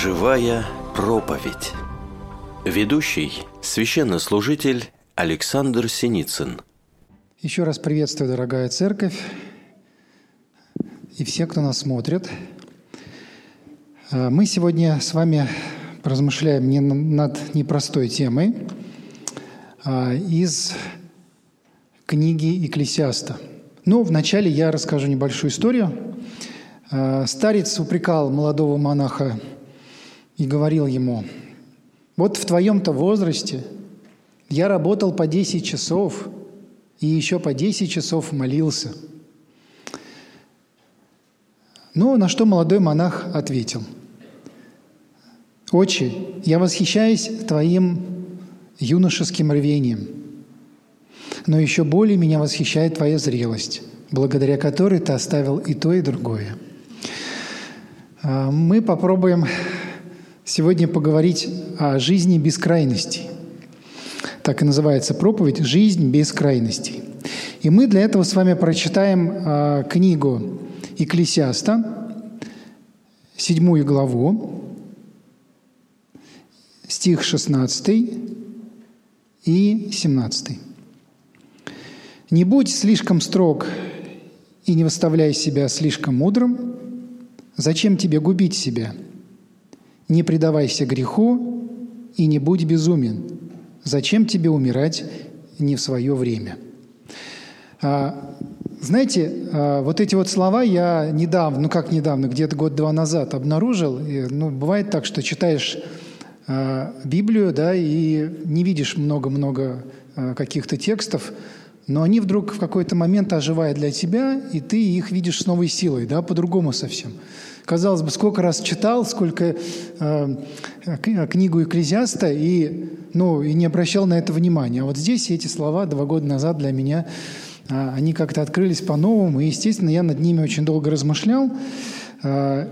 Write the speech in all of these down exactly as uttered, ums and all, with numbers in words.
Живая проповедь. Ведущий – священнослужитель Александр Синицын. Еще раз приветствую, дорогая церковь, и все, кто нас смотрит. Мы сегодня с вами поразмышляем не над непростой темой из книги Екклесиаста. Но вначале я расскажу небольшую историю. Старец упрекал молодого монаха и говорил ему: «Вот в твоем-то возрасте я работал по десять часов и еще по десять часов молился». Ну, на что молодой монах ответил: «Отче, я восхищаюсь твоим юношеским рвением, но еще более меня восхищает твоя зрелость, благодаря которой ты оставил и то, и другое». Мы попробуем сегодня поговорить о жизни без крайностей. Так и называется проповедь «Жизнь без крайностей». И мы для этого с вами прочитаем книгу Екклесиаста, седьмую главу, стих шестнадцатый и семнадцатый. «Не будь слишком строг и не выставляй себя слишком мудрым. Зачем тебе губить себя? Не предавайся греху и не будь безумен. Зачем тебе умирать не в свое время?» А, знаете, а, вот эти вот слова я недавно, ну как недавно, где-то год-два назад обнаружил. И, ну, бывает так, что читаешь а, Библию, да, и не видишь много-много а, каких-то текстов, но они вдруг в какой-то момент оживают для тебя, и ты их видишь с новой силой, да, по-другому совсем. Казалось бы, сколько раз читал, сколько э, книгу Екклесиаста, и, ну, и не обращал на это внимания. А вот здесь эти слова два года назад для меня, э, они как-то открылись по-новому, и, естественно, я над ними очень долго размышлял. Э,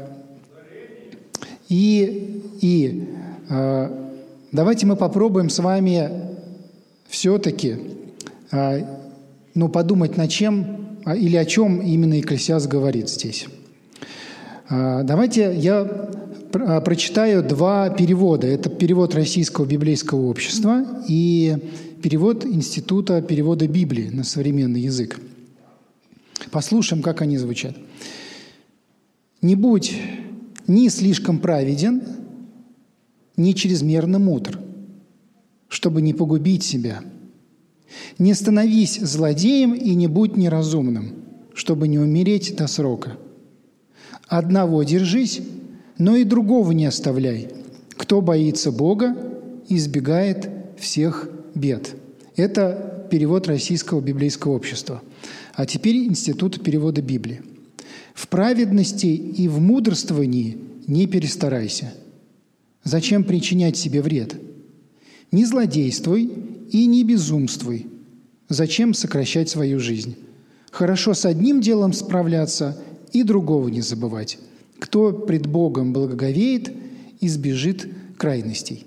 и и э, давайте мы попробуем с вами все-таки э, ну, подумать, над чем или о чем именно Екклесиаст говорит здесь. Давайте я прочитаю два перевода. Это перевод Российского библейского общества и перевод Института перевода Библии на современный язык. Послушаем, как они звучат. «Не будь ни слишком праведен, ни чрезмерно мудр, чтобы не погубить себя. Не становись злодеем и не будь неразумным, чтобы не умереть до срока. Одного держись, но и другого не оставляй. Кто боится Бога, избегает всех бед». Это перевод Российского библейского общества. А теперь Институт перевода Библии. «В праведности и в мудрствовании не перестарайся. Зачем причинять себе вред? Не злодействуй и не безумствуй. Зачем сокращать свою жизнь? Хорошо с одним делом справляться и другого не забывать. Кто пред Богом благоговеет, избежит крайностей».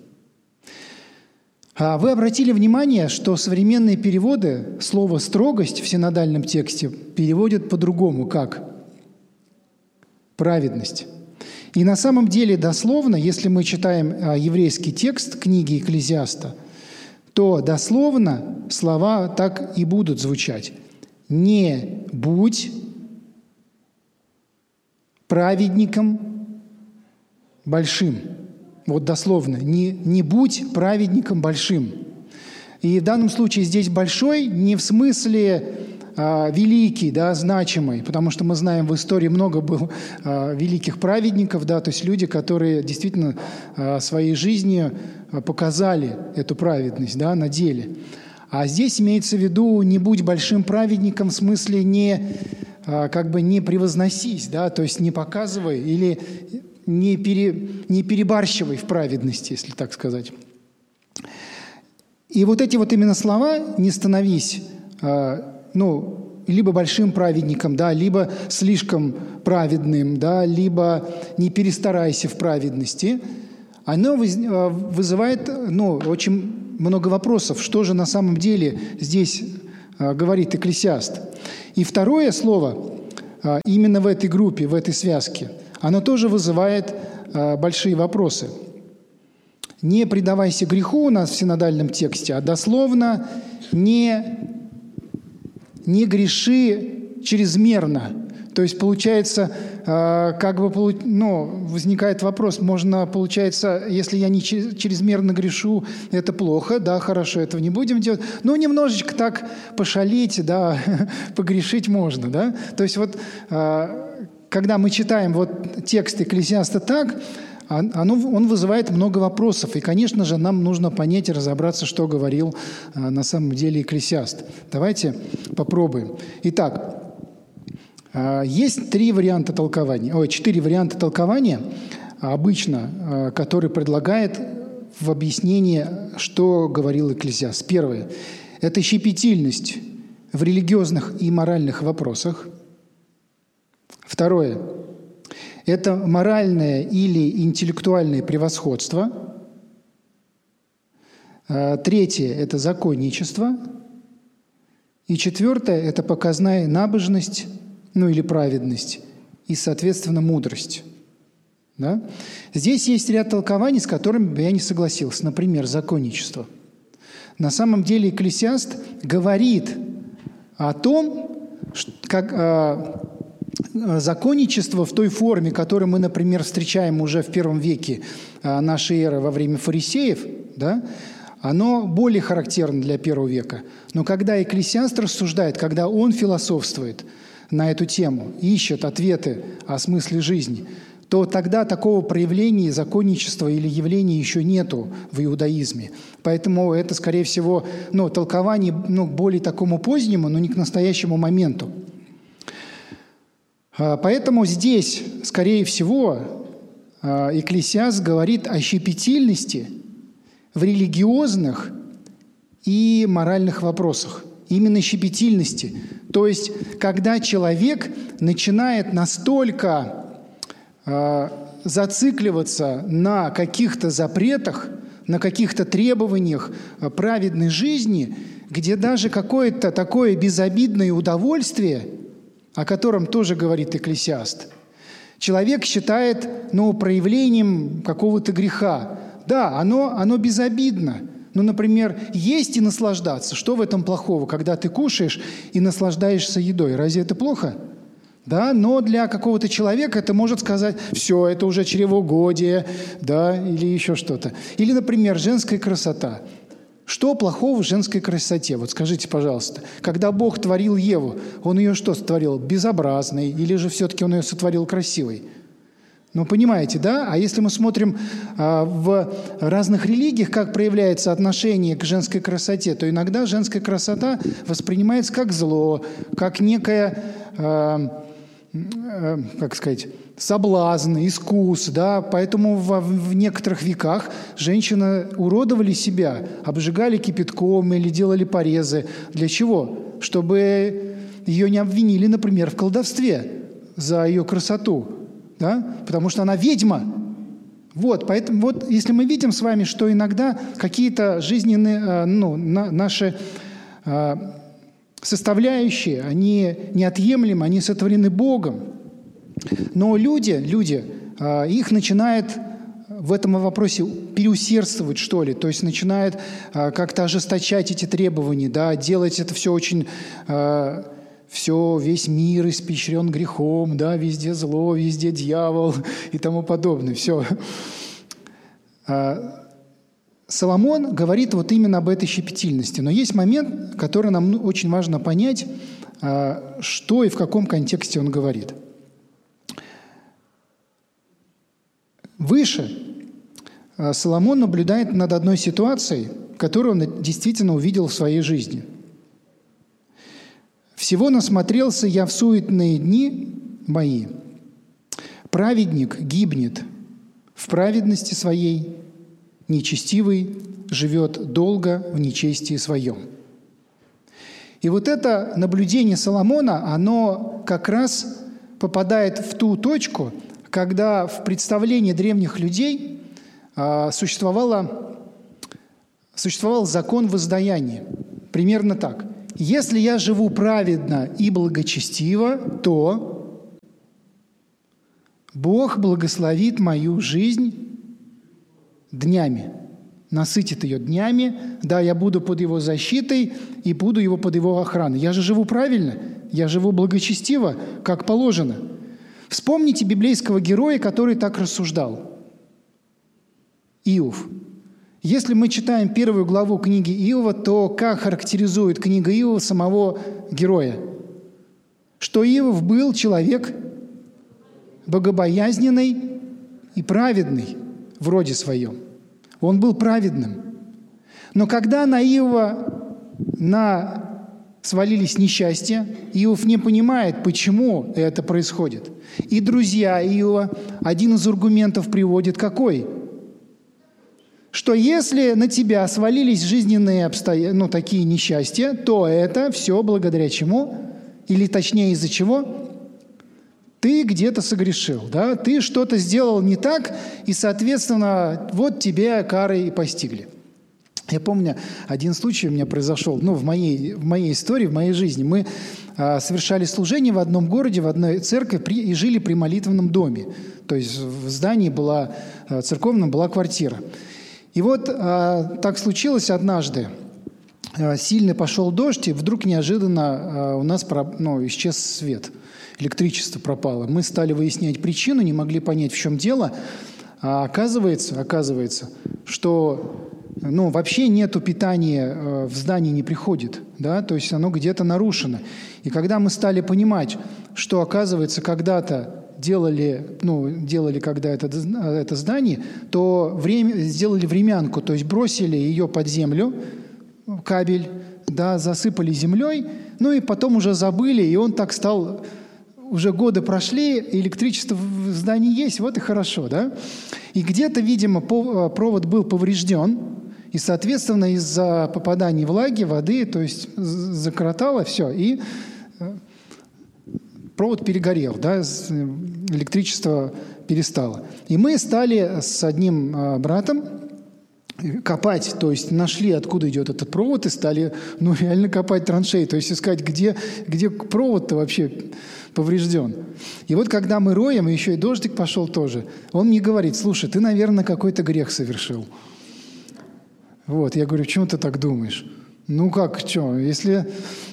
А вы обратили внимание, что современные переводы слово «строгость» в синодальном тексте переводят по-другому, как «праведность». И на самом деле дословно, если мы читаем еврейский текст книги Екклесиаста, то дословно слова так и будут звучать: «Не будь праведником большим». Вот дословно. Не, не будь праведником большим. И в данном случае здесь «большой» не в смысле а, «великий», да, значимый, потому что мы знаем, в истории много было а, великих праведников, да, то есть люди, которые действительно а, своей жизнью показали эту праведность, да, на деле. А здесь имеется в виду «не будь большим праведником» в смысле не... как бы не превозносись, да, то есть не показывай или не, пере, не перебарщивай в праведности, если так сказать. И вот эти вот именно слова «не становись», э, ну, либо большим праведником, да, либо слишком праведным, да, либо не перестарайся в праведности, оно вызывает, ну, очень много вопросов, что же на самом деле здесь э, говорит Екклесиаст. И второе слово именно в этой группе, в этой связке, оно тоже вызывает э, большие вопросы. Не предавайся греху у нас в синодальном тексте, а дословно не, не греши чрезмерно. То есть, получается, э, как бы, ну, возникает вопрос, можно, получается, если я не чрезмерно грешу, это плохо, да, хорошо, этого не будем делать, но немножечко так пошалить, да, погрешить можно, да. То есть вот, э, когда мы читаем вот текст Экклесиаста так, оно, он вызывает много вопросов, и, конечно же, нам нужно понять и разобраться, что говорил э, на самом деле Экклесиаст. Давайте попробуем. Итак, есть три варианта толкования, ой, четыре варианта толкования обычно, которые предлагает в объяснении, что говорил Экклесиаст. Первое – это щепетильность в религиозных и моральных вопросах. Второе – это моральное или интеллектуальное превосходство. Третье – это законничество. И четвертое – это показная набожность, ну или праведность, и, соответственно, мудрость. Да? Здесь есть ряд толкований, с которыми бы я не согласился. Например, законничество. На самом деле Экклесиаст говорит о том, как э, законничество в той форме, которую мы, например, встречаем уже в первом веке э, нашей эры во время фарисеев, да, оно более характерно для первого века. Но когда Экклесиаст рассуждает, когда он философствует на эту тему, ищет ответы о смысле жизни, то тогда такого проявления законничества или явления еще нету в иудаизме. Поэтому это, скорее всего, ну, толкование ну, более такому позднему, но не к настоящему моменту. Поэтому здесь, скорее всего, Экклесиаст говорит о щепетильности в религиозных и моральных вопросах. Именно щепетильности. То есть, когда человек начинает настолько э, зацикливаться на каких-то запретах, на каких-то требованиях э, праведной жизни, где даже какое-то такое безобидное удовольствие, о котором тоже говорит Экклесиаст, человек считает ну, проявлением какого-то греха. Да, оно, оно безобидно. Ну, например, есть и наслаждаться. Что в этом плохого, когда ты кушаешь и наслаждаешься едой? Разве это плохо? Да, но для какого-то человека это может сказать, все, это уже чревоугодие, да, или еще что-то. Или, например, женская красота. Что плохого в женской красоте? Вот скажите, пожалуйста, когда Бог творил Еву, Он ее что сотворил? Безобразной? Или же все-таки Он ее сотворил красивой? Ну, понимаете, да? А если мы смотрим а, в разных религиях, как проявляется отношение к женской красоте, то иногда женская красота воспринимается как зло, как некая, а, а, как сказать, соблазн, искус, да? Поэтому в, в некоторых веках женщины уродовали себя, обжигали кипятком или делали порезы. Для чего? Чтобы ее не обвинили, например, в колдовстве за ее красоту. Да? Потому что она ведьма. Вот, поэтому вот, если мы видим с вами, что иногда какие-то жизненные, ну, на, наши а, составляющие, они неотъемлемы, они сотворены Богом. Но люди, люди, а, их начинает в этом вопросе переусердствовать, что ли, то есть начинает а, как-то ожесточать эти требования, да, делать это все очень... А, все, весь мир испещрен грехом, да, везде зло, везде дьявол и тому подобное. Все. Соломон говорит вот именно об этой щепетильности. Но есть момент, который нам очень важно понять, что и в каком контексте он говорит. Выше Соломон наблюдает над одной ситуацией, которую он действительно увидел в своей жизни. «Всего насмотрелся я в суетные дни мои. Праведник гибнет в праведности своей, нечестивый живет долго в нечестии своем». И вот это наблюдение Соломона, оно как раз попадает в ту точку, когда в представлении древних людей а, существовало, существовал закон воздаяния. Примерно так. Если я живу праведно и благочестиво, то Бог благословит мою жизнь днями, насытит ее днями, да, я буду под Его защитой и буду его под Его охраной. Я же живу правильно, я живу благочестиво, как положено. Вспомните библейского героя, который так рассуждал. Иов. Если мы читаем первую главу книги Иова, то как характеризует книга Иова самого героя? Что Иов был человек богобоязненный и праведный в роде своем. Он был праведным. Но когда на Иова на... свалились несчастья, Иов не понимает, почему это происходит. И друзья Иова один из аргументов приводит какой? Что если на тебя свалились жизненные обстоятельства, ну, такие несчастья, то это все благодаря чему? Или точнее из-за чего? Ты где-то согрешил, да? Ты что-то сделал не так, и, соответственно, вот тебе кары и постигли. Я помню, один случай у меня произошел, ну, в моей, в моей истории, в моей жизни. Мы а, совершали служение в одном городе, в одной церкви при, и жили при молитвенном доме. То есть в здании была, а, церковном была квартира. И вот а, так случилось однажды. А, сильно пошел дождь, и вдруг неожиданно а, у нас про, ну, исчез свет. Электричество пропало. Мы стали выяснять причину, не могли понять, в чем дело. А оказывается, оказывается, что ну, вообще нету питания, э, в здании не приходит, да, то есть оно где-то нарушено. И когда мы стали понимать, что, оказывается, когда-то делали, ну, делали когда это, это здание, то время, сделали времянку, то есть бросили ее под землю, кабель, да, засыпали землей, ну и потом уже забыли, и он так стал... Уже годы прошли, электричество в здании есть, вот и хорошо, да? И где-то, видимо, провод был поврежден, и, соответственно, из-за попадания влаги, воды, то есть закоротало все, и провод перегорел, да, электричество перестало. И мы стали с одним братом копать, то есть нашли, откуда идет этот провод, и стали, ну, реально копать траншеи, то есть искать, где, где провод-то вообще поврежден. И вот когда мы роем, и еще и дождик пошел тоже, он мне говорит: слушай, ты, наверное, какой-то грех совершил. Вот, я говорю: почему ты так думаешь? Ну как, что, если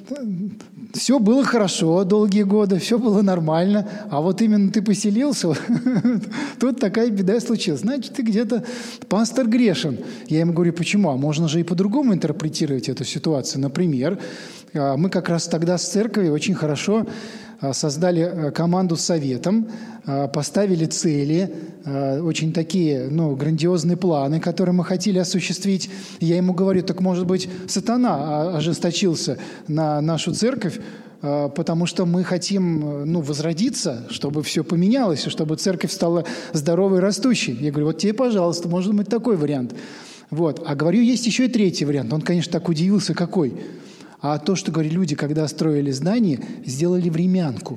все было хорошо долгие годы, все было нормально, а вот именно ты поселился, тут такая беда случилась. Значит, ты где-то пастор грешен. Я ему говорю: почему? А можно же и по-другому интерпретировать эту ситуацию. Например, мы как раз тогда с церковью очень хорошо создали команду с советом, поставили цели, очень такие, ну, грандиозные планы, которые мы хотели осуществить. Я ему говорю: так, может быть, сатана ожесточился на нашу церковь, потому что мы хотим, ну, возродиться, чтобы все поменялось, чтобы церковь стала здоровой и растущей. Я говорю: вот тебе, пожалуйста, может быть такой вариант. Вот. А говорю, есть еще и третий вариант. Он, конечно, так удивился, какой. А то, что, говорю, люди, когда строили здание, сделали времянку.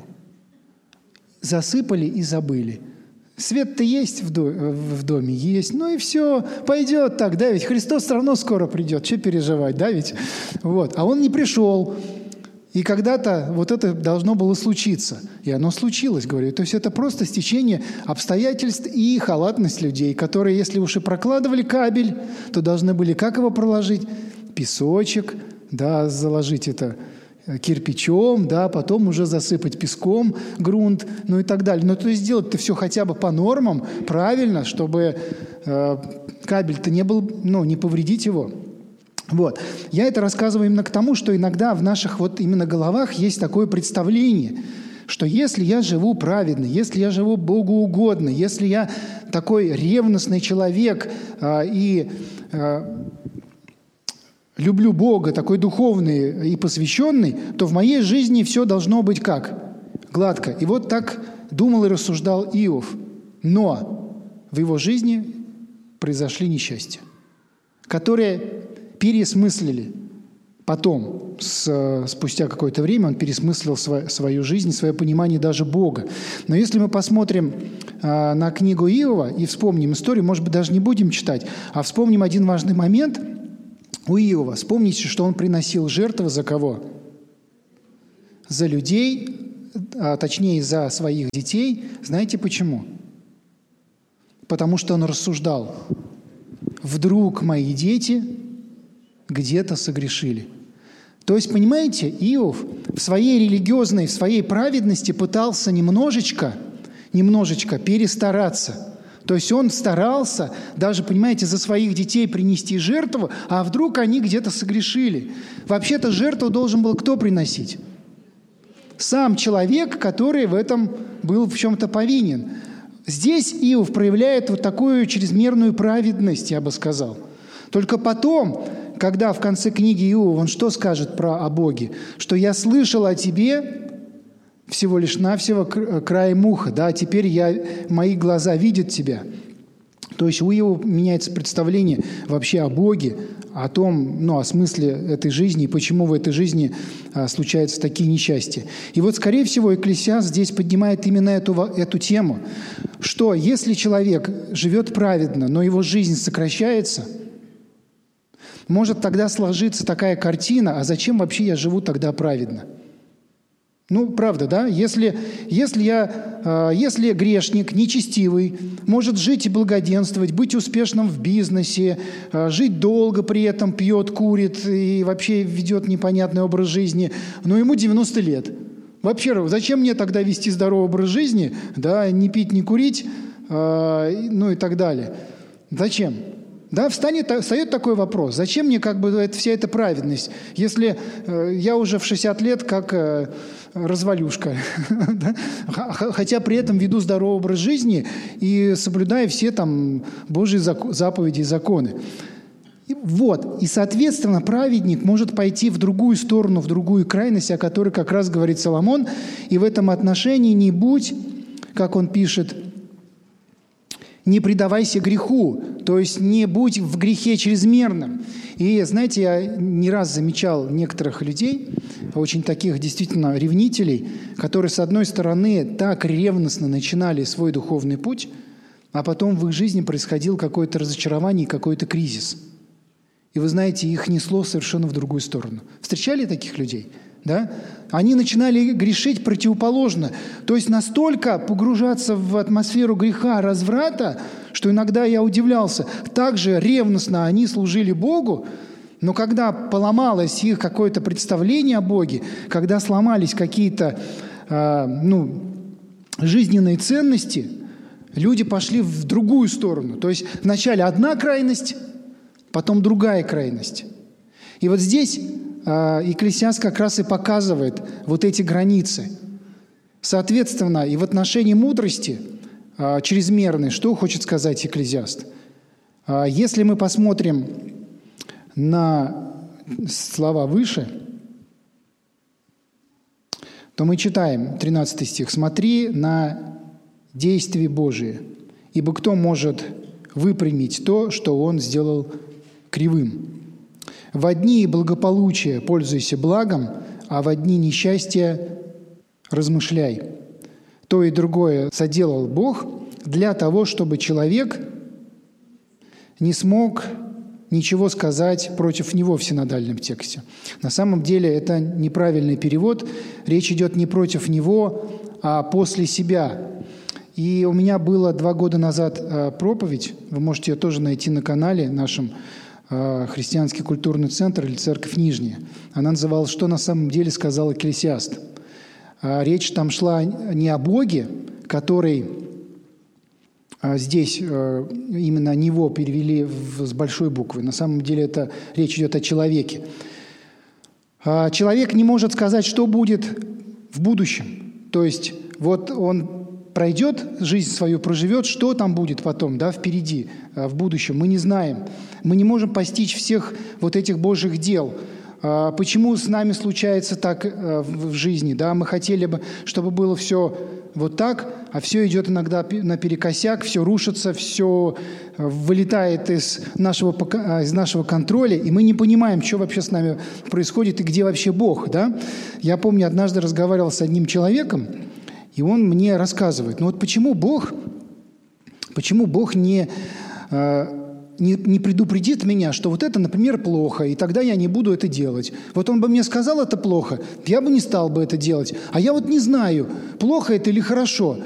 Засыпали и забыли. Свет-то есть в, до, в доме? Есть. Ну и все, пойдет так, да, ведь Христос все равно скоро придет. Что переживать, да, ведь? Вот. А он не пришел. И когда-то вот это должно было случиться. И оно случилось, говорю. То есть это просто стечение обстоятельств и халатность людей, которые, если уж и прокладывали кабель, то должны были как его проложить? Песочек, да, заложить это кирпичом, да, потом уже засыпать песком грунт, ну и так далее. Но то есть сделать-то все хотя бы по нормам, правильно, чтобы э, кабель-то не был, ну, не повредить его. Вот. Я это рассказываю именно к тому, что иногда в наших вот именно головах есть такое представление, что если я живу праведно, если я живу богоугодно, если я такой ревностный человек э, и э, люблю Бога, такой духовный и посвященный, то в моей жизни все должно быть как? Гладко. И вот так думал и рассуждал Иов. Но в его жизни произошли несчастья, которые пересмыслили потом, с, спустя какое-то время, он пересмыслил свою, свою жизнь, свое понимание даже Бога. Но если мы посмотрим а, на книгу Иова и вспомним историю, может быть, даже не будем читать, а вспомним один важный момент у Иова. Вспомните, что он приносил жертвы за кого? За людей, а точнее, за своих детей. Знаете почему? потому что он рассуждал: «Вдруг мои дети где-то согрешили». То есть, понимаете, Иов в своей религиозной, в своей праведности пытался немножечко, немножечко перестараться. То есть он старался даже, понимаете, за своих детей принести жертву, а вдруг они где-то согрешили. Вообще-то жертву должен был кто приносить? Сам человек, который в этом был в чем-то повинен. Здесь Иов проявляет вот такую чрезмерную праведность, я бы сказал. Только потом, когда в конце книги Иова он что скажет про о Боге? Что «я слышал о тебе всего лишь навсего краем уха, да, теперь я, мои глаза видят тебя». То есть у Иова меняется представление вообще о Боге, о том, ну, о смысле этой жизни и почему в этой жизни а, случаются такие несчастья. И вот, скорее всего, Экклесиаст здесь поднимает именно эту, эту тему, что если человек живет праведно, но его жизнь сокращается, может тогда сложиться такая картина: а зачем вообще я живу тогда праведно? Ну, правда, да? Если, если, я, э, если грешник, нечестивый, может жить и благоденствовать, быть успешным в бизнесе, э, жить долго при этом, пьет, курит и вообще ведет непонятный образ жизни, но ему девяносто лет. Вообще, зачем мне тогда вести здоровый образ жизни, да, не пить, не курить, э, ну и так далее? Зачем? Да, встанет, встает такой вопрос: зачем мне как бы это, вся эта праведность, если э, я уже в шестьдесят лет как э, развалюшка, хотя при этом веду здоровый образ жизни и соблюдаю все там Божьи заповеди и законы. Вот, и, соответственно, праведник может пойти в другую сторону, в другую крайность, о которой как раз говорит Соломон, и в этом отношении не будь, как он пишет, не предавайся греху, то есть не будь в грехе чрезмерным. И, знаете, я не раз замечал некоторых людей, очень таких действительно ревнителей, которые, с одной стороны, так ревностно начинали свой духовный путь, а потом в их жизни происходил какое-то разочарование и какой-то кризис. И вы знаете, их несло совершенно в другую сторону. Встречали таких людей? Да? Они начинали грешить противоположно. То есть настолько погружаться в атмосферу греха, разврата, что иногда я удивлялся. Так же ревностно они служили Богу, но когда поломалось их какое-то представление о Боге, когда сломались какие-то э, ну, жизненные ценности, люди пошли в другую сторону. То есть вначале одна крайность, потом другая крайность. И вот здесь Экклесиаст как раз и показывает вот эти границы. Соответственно, и в отношении мудрости чрезмерной, что хочет сказать Экклесиаст? Если мы посмотрим на слова выше, то мы читаем тринадцатый стих: «Смотри на действия Божие, ибо кто может выпрямить то, что Он сделал кривым? В дни благополучия пользуйся благом, а в дни несчастья размышляй. То и другое соделал Бог для того, чтобы человек не смог ничего сказать против него» в синодальном тексте. На самом деле это неправильный перевод. Речь идет не против него, а после себя. И у меня было два года назад проповедь, вы можете ее тоже найти на канале нашем, Христианский культурный центр или Церковь Нижняя. Она называлась «Что на самом деле сказал Экклесиаст?». Речь там шла не о Боге, который здесь именно него перевели с большой буквы. На самом деле это речь идет о человеке. Человек не может сказать, что будет в будущем. То есть вот он пройдет, жизнь свою проживет, что там будет потом, да, впереди, в будущем, мы не знаем. Мы не можем постичь всех вот этих Божьих дел. Почему с нами случается так в жизни? Да? Мы хотели бы, чтобы было все вот так, а все идет иногда наперекосяк, все рушится, все вылетает из нашего, из нашего контроля, и мы не понимаем, что вообще с нами происходит и где вообще Бог. Да? Я помню, однажды разговаривал с одним человеком, и он мне рассказывает, ну вот почему Бог, почему Бог не, не, не предупредит меня, что вот это, например, плохо, и тогда я не буду это делать. Вот он бы мне сказал, это плохо, я бы не стал бы это делать. А я вот не знаю, плохо это или хорошо.